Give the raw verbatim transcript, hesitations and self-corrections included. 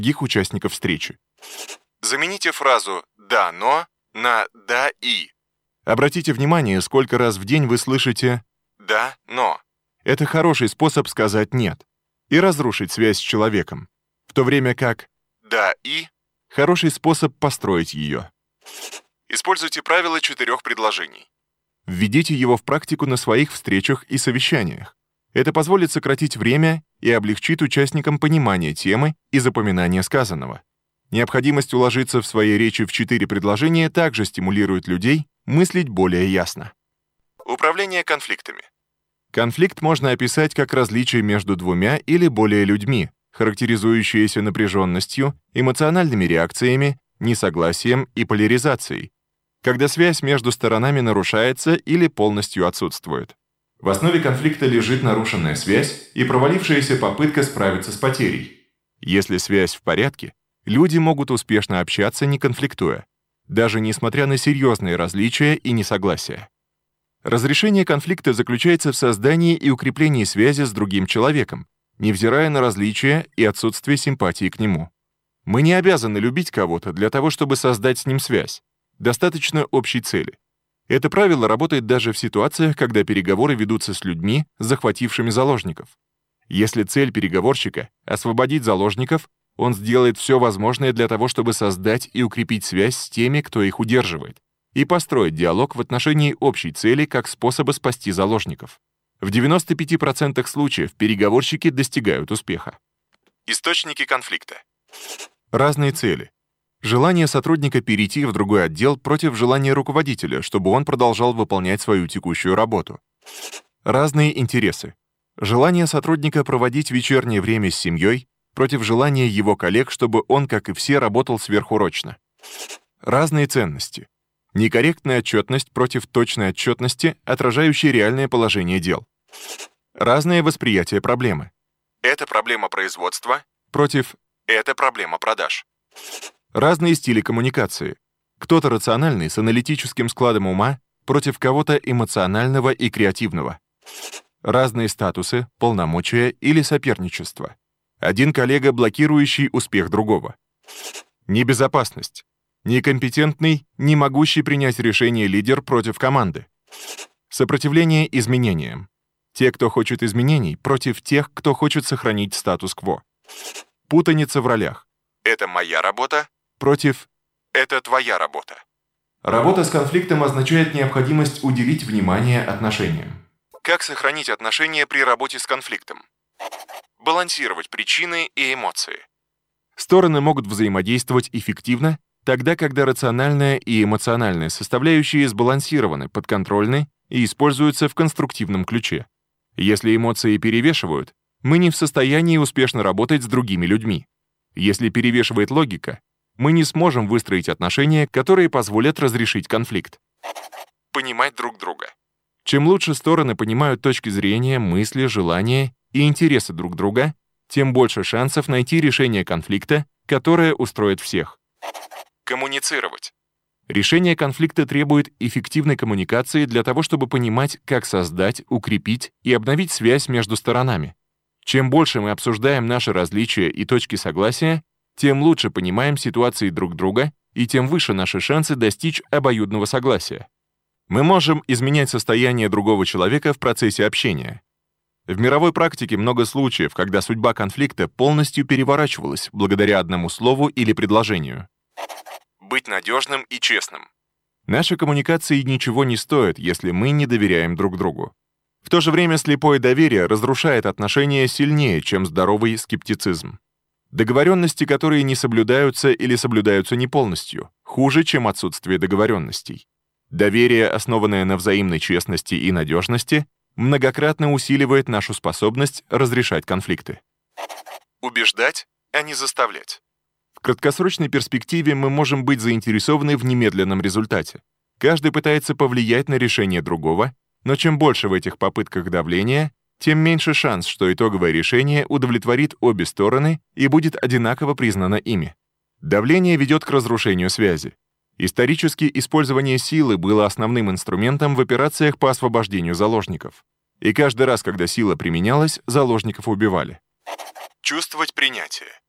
других участников встречи. Замените фразу «да, но» на «да и». Обратите внимание, сколько раз в день вы слышите «да, но». Это хороший способ сказать «нет» и разрушить связь с человеком, в то время как «да и» — хороший способ построить ее. Используйте правило четырех предложений. Введите его в практику на своих встречах и совещаниях. Это позволит сократить время и облегчит участникам понимание темы и запоминание сказанного. Необходимость уложиться в своей речи в четыре предложения также стимулирует людей мыслить более ясно. Управление конфликтами. Конфликт можно описать как различие между двумя или более людьми, характеризующиеся напряженностью, эмоциональными реакциями, несогласием и поляризацией, когда связь между сторонами нарушается или полностью отсутствует. В основе конфликта лежит нарушенная связь и провалившаяся попытка справиться с потерей. Если связь в порядке, люди могут успешно общаться, не конфликтуя, даже несмотря на серьезные различия и несогласия. Разрешение конфликта заключается в создании и укреплении связи с другим человеком, невзирая на различия и отсутствие симпатии к нему. Мы не обязаны любить кого-то для того, чтобы создать с ним связь. Достаточно общей цели. Это правило работает даже в ситуациях, когда переговоры ведутся с людьми, захватившими заложников. Если цель переговорщика — освободить заложников, он сделает все возможное для того, чтобы создать и укрепить связь с теми, кто их удерживает, и построить диалог в отношении общей цели как способа спасти заложников. В девяноста пяти процентах случаев переговорщики достигают успеха. Источники конфликта. Разные цели. Желание сотрудника перейти в другой отдел против желания руководителя, чтобы он продолжал выполнять свою текущую работу. Разные интересы. Желание сотрудника проводить вечернее время с семьей против желания его коллег, чтобы он, как и все, работал сверхурочно. Разные ценности. Некорректная отчетность против точной отчетности, отражающей реальное положение дел. Разное восприятие проблемы. Это проблема производства против «это проблема продаж». Разные стили коммуникации. Кто-то рациональный с аналитическим складом ума против кого-то эмоционального и креативного. Разные статусы, полномочия или соперничество. Один коллега, блокирующий успех другого. Небезопасность. Некомпетентный, не могущий принять решение лидер против команды. Сопротивление изменениям. Те, кто хочет изменений, против тех, кто хочет сохранить статус-кво. Путаница в ролях. Это моя работа против «это твоя работа». Работа с конфликтом означает необходимость уделить внимание отношениям. Как сохранить отношения при работе с конфликтом? Балансировать причины и эмоции. Стороны могут взаимодействовать эффективно тогда, когда рациональная и эмоциональная составляющие сбалансированы, подконтрольны и используются в конструктивном ключе. Если эмоции перевешивают, мы не в состоянии успешно работать с другими людьми. Если перевешивает логика, мы не сможем выстроить отношения, которые позволят разрешить конфликт. Понимать друг друга. Чем лучше стороны понимают точки зрения, мысли, желания и интересы друг друга, тем больше шансов найти решение конфликта, которое устроит всех. Коммуницировать. Решение конфликта требует эффективной коммуникации для того, чтобы понимать, как создать, укрепить и обновить связь между сторонами. Чем больше мы обсуждаем наши различия и точки согласия, тем лучше понимаем ситуации друг друга, и тем выше наши шансы достичь обоюдного согласия. Мы можем изменять состояние другого человека в процессе общения. В мировой практике много случаев, когда судьба конфликта полностью переворачивалась благодаря одному слову или предложению. Быть надежным и честным. Наши коммуникации ничего не стоят, если мы не доверяем друг другу. В то же время слепое доверие разрушает отношения сильнее, чем здоровый скептицизм. Договоренности, которые не соблюдаются или соблюдаются не полностью, хуже, чем отсутствие договоренностей. Доверие, основанное на взаимной честности и надежности, многократно усиливает нашу способность разрешать конфликты. Убеждать, а не заставлять. В краткосрочной перспективе мы можем быть заинтересованы в немедленном результате. Каждый пытается повлиять на решение другого, но чем больше в этих попытках давления, тем меньше шанс, что итоговое решение удовлетворит обе стороны и будет одинаково признано ими. Давление ведет к разрушению связи. Исторически использование силы было основным инструментом в операциях по освобождению заложников. И каждый раз, когда сила применялась, заложников убивали. Чувствовать принятие.